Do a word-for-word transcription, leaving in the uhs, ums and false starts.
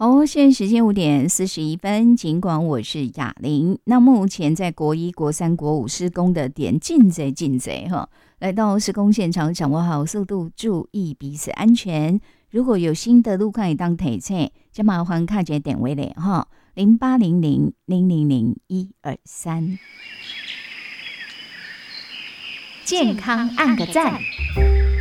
好，现在时间五点四十一分。尽管我是雅玲，那目前在国一、国三、国五施工的点进贼进贼哈，来到施工现场，掌握好速度，注意彼此安全。如果有新的路况也当提醒，就麻烦看这点位嘞哈，零八零零零零零一二三， 健康按个赞。